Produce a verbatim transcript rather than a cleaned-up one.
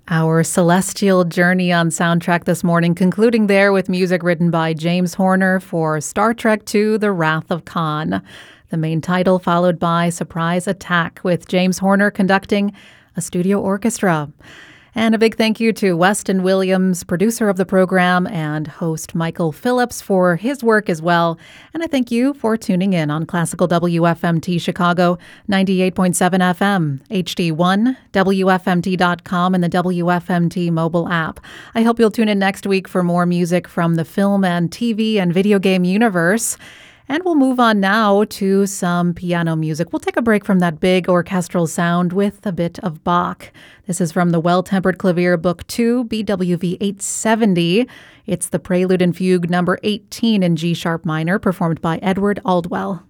Our celestial journey on soundtrack this morning, concluding there with music written by James Horner for Star Trek two: The Wrath of Khan. The main title followed by Surprise Attack, with James Horner conducting a studio orchestra. And a big thank you to Weston Williams, producer of the program, and host Michael Phillips for his work as well. And I thank you for tuning in on Classical W F M T Chicago, ninety-eight point seven F M, H D one, W F M T dot com, and the W F M T mobile app. I hope you'll tune in next week for more music from the film and T V and video game universe. And we'll move on now to some piano music. We'll take a break from that big orchestral sound with a bit of Bach. This is from the Well-Tempered Clavier Book two, B W V eight seventy. It's the Prelude and Fugue number eighteen in G-sharp minor, performed by Edward Aldwell.